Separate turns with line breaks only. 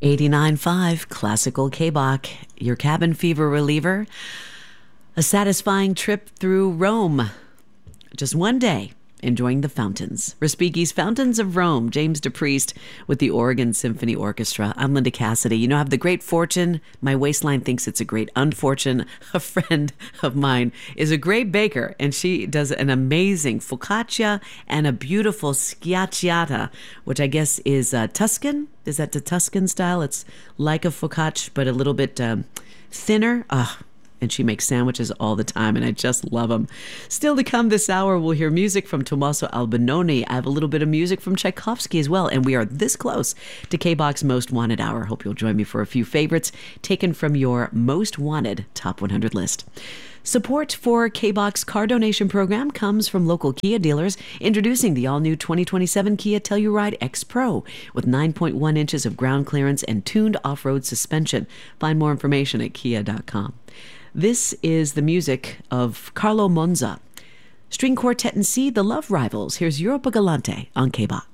89.5 Classical K-Bach, your cabin fever reliever. A satisfying trip through Rome. Just one day, enjoying the fountains. Respighi's Fountains of Rome, James DePriest with the Oregon Symphony Orchestra. I'm Linda Cassidy. You know, I have the great fortune, my waistline thinks it's a great unfortune. A friend of mine is a great baker, and she does an amazing focaccia and a beautiful schiacciata, which I guess is Tuscan. Is that the Tuscan style? It's like a focaccia, but a little bit thinner. And she makes sandwiches all the time, and I just love them. Still to come this hour, we'll hear music from Tommaso Albinoni. I have a little bit of music from Tchaikovsky as well, and we are this close to K-Bach's Most Wanted Hour. Hope you'll join me for a few favorites taken from your Most Wanted Top 100 list. Support for K-Bach's car donation program comes from local Kia dealers, introducing the all-new 2027 Kia Telluride X Pro with 9.1 inches of ground clearance and tuned off-road suspension. Find more information at kia.com. This is the music of Carlo Monza. String Quartet in C, The Love Rivals. Here's Europa Galante on K-Bach.